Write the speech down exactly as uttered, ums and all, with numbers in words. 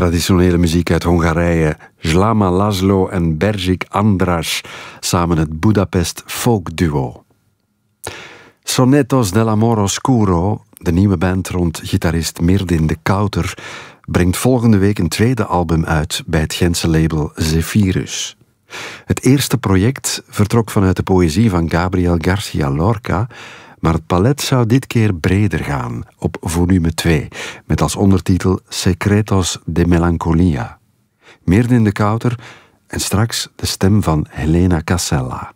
traditionele muziek uit Hongarije. Slama Laszlo en Berzsik András, samen het Budapest Folk Duo. Sonetos dell'Amore Oscuro, de nieuwe band rond gitarist Mirdin de Kouter, brengt volgende week een tweede album uit bij het Gentse label Zephyrus. Het eerste project vertrok vanuit de poëzie van Gabriel García Lorca, maar het palet zou dit keer breder gaan, op volume twee, met als ondertitel Secretos de Melancolia. Mirdin de Kouter en straks de stem van Helena Casella.